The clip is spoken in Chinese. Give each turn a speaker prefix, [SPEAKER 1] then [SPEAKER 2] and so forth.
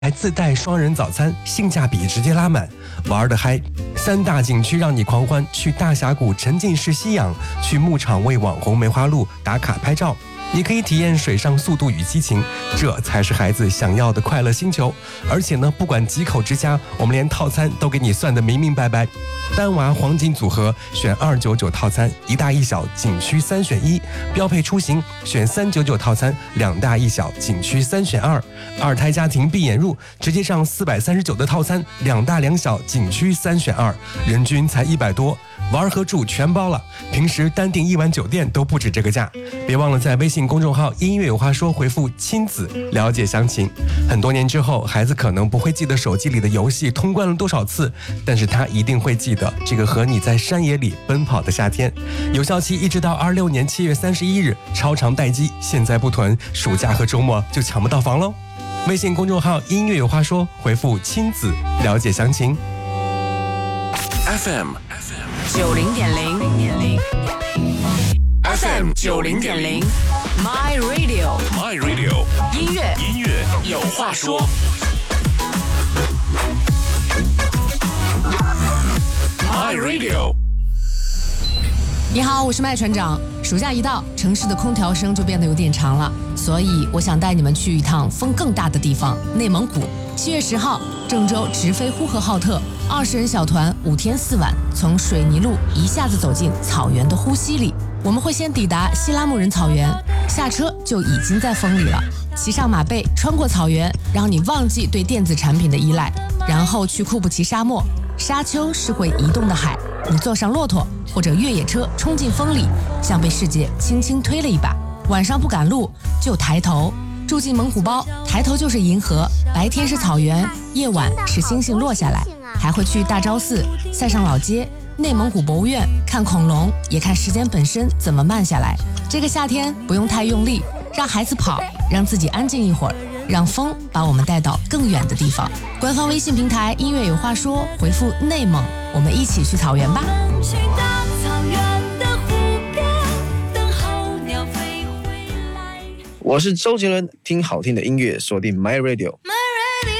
[SPEAKER 1] 还自带双人早餐，性价比直接拉满，玩得嗨！3大景区让你狂欢，去大峡谷沉浸式吸氧，去牧场为网红梅花鹿打卡拍照。你可以体验水上速度与激情，这才是孩子想要的快乐星球。而且呢，不管几口之家，我们连套餐都给你算得明明白白。单娃黄金组合选299套餐，1大1小景区3选1；标配出行选399套餐，2大1小景区3选2；二胎家庭闭眼入直接上439的套餐，2大2小景区3选2，人均才100多。玩和住全包了，平时单订1晚酒店都不止这个价。别忘了在微信公众号音乐有话说回复亲子了解详情。很多年之后，孩子可能不会记得手机里的游戏通关了多少次，但是他一定会记得这个和你在山野里奔跑的夏天。有效期一直到26年7月31日，超长待机，现在不囤，暑假和周末就抢不到房喽。微信公众号音乐有话说回复亲子了解详情。
[SPEAKER 2] FM 90.0 FM 90.0
[SPEAKER 3] My Radio
[SPEAKER 2] My Radio
[SPEAKER 3] 音乐
[SPEAKER 2] 有话说。My Radio。
[SPEAKER 4] 你好，我是麦船长。暑假一到，城市的空调声就变得有点长了，所以我想带你们去一趟风更大的地方——内蒙古。7月10号，郑州直飞呼和浩特，20人小团5天4晚，从水泥路一下子走进草原的呼吸里。我们会先抵达西拉木仁草原，下车就已经在风里了。骑上马背，穿过草原，让你忘记对电子产品的依赖，然后去库布齐沙漠。沙丘是会移动的海，你坐上骆驼或者越野车冲进风里，像被世界轻轻推了一把。晚上不赶路就抬头，住进蒙古包，抬头就是银河，白天是草原，夜晚是星星落下来。还会去大昭寺、塞上老街、内蒙古博物院看恐龙，也看时间本身怎么慢下来。这个夏天不用太用力，让孩子跑，让自己安静一会儿，让风把我们带到更远的地方。官方微信平台音乐有话说，回复内蒙，我们一起去草原吧。
[SPEAKER 5] 我是周杰伦，听好听的音乐，锁定 My Radio。